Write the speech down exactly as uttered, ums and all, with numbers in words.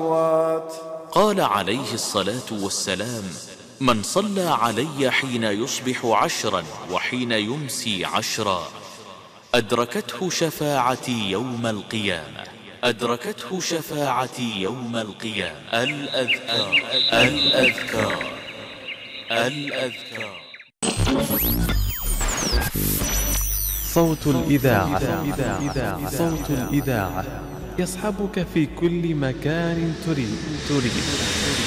قال عليه الصلاة والسلام: من صلى علي حين يصبح عشرا وحين يمسي عشرا أدركته شفاعتي يوم القيامة. أدركته شفاعتي يوم القيامة. الأذكار الأذكار الأذكار. صوت الإذاعة. صوت الإذاعة يصحبك في كل مكان تريد تريد